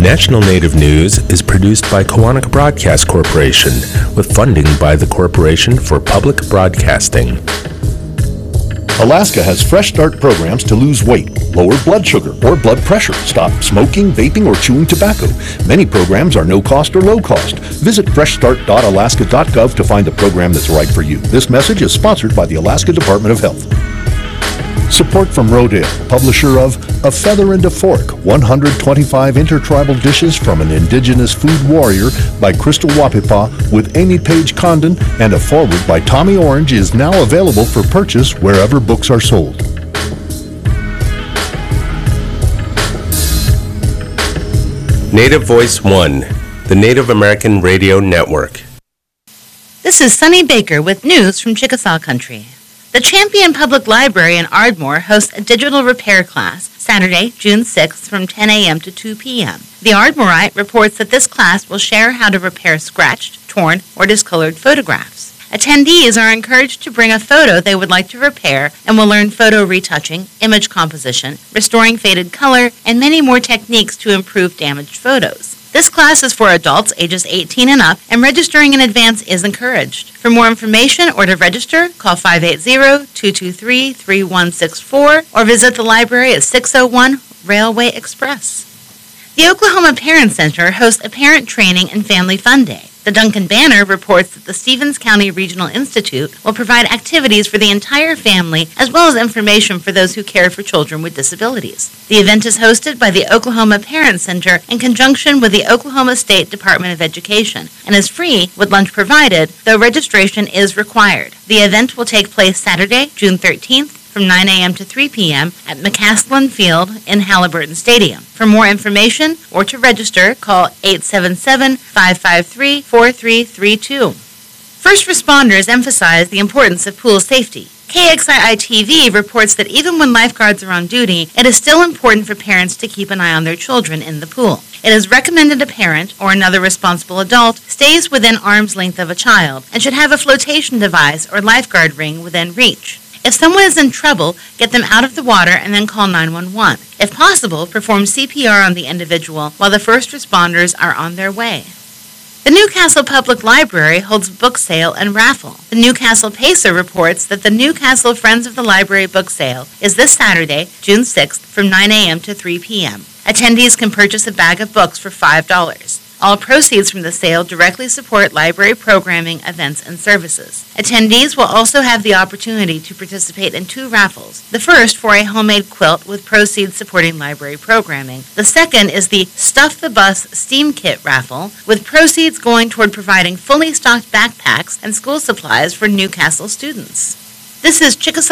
National Native News is produced by Koahnic Broadcast Corporation with funding by the Corporation for Public Broadcasting. Alaska has Fresh Start programs to lose weight, lower blood sugar or blood pressure, stop smoking, vaping, or chewing tobacco. Many programs are no cost or low cost. Visit freshstart.alaska.gov to find the program that's right for you. This message is sponsored by the Alaska Department of Health. Support from Rodale, publisher of A Feather and a Fork, 125 Intertribal Dishes from an Indigenous Food Warrior by Crystal Wapipa with Amy Page Condon, and a foreword by Tommy Orange is now available for purchase wherever books are sold. Native Voice One, the Native American Radio Network. This is Sunny Baker with news from Chickasaw Country. The Champion Public Library in Ardmore hosts a digital repair class Saturday, June 6th from 10 a.m. to 2 p.m. The Ardmorite reports that this class will share how to repair scratched, torn, or discolored photographs. Attendees are encouraged to bring a photo they would like to repair and will learn photo retouching, image composition, restoring faded color, and many more techniques to improve damaged photos. This class is for adults ages 18 and up, and registering in advance is encouraged. For more information or to register, call 580-223-3164 or visit the library at 601 Railway Express. The Oklahoma Parent Center hosts a Parent Training and Family Fun Day. The Duncan Banner reports that the Stevens County Regional Institute will provide activities for the entire family as well as information for those who care for children with disabilities. The event is hosted by the Oklahoma Parent Center in conjunction with the Oklahoma State Department of Education and is free with lunch provided, though registration is required. The event will take place Saturday, June 13th, from 9 a.m. to 3 p.m. at McCaslin Field in Halliburton Stadium. For more information or to register, call 877-553-4332. First responders emphasize the importance of pool safety. KXII-TV reports that even when lifeguards are on duty, it is still important for parents to keep an eye on their children in the pool. It is recommended a parent or another responsible adult stays within arm's length of a child and should have a flotation device or lifeguard ring within reach. If someone is in trouble, get them out of the water and then call 911. If possible, perform CPR on the individual while the first responders are on their way. The Newcastle Public Library holds a book sale and raffle. The Newcastle Pacer reports that the Newcastle Friends of the Library book sale is this Saturday, June 6th, from 9 a.m. to 3 p.m. Attendees can purchase a bag of books for $5. All proceeds from the sale directly support library programming, events, and services. Attendees will also have the opportunity to participate in 2 raffles. The first for a homemade quilt with proceeds supporting library programming. The second is the Stuff the Bus Steam Kit raffle with proceeds going toward providing fully stocked backpacks and school supplies for Newcastle students. This is Chickasaw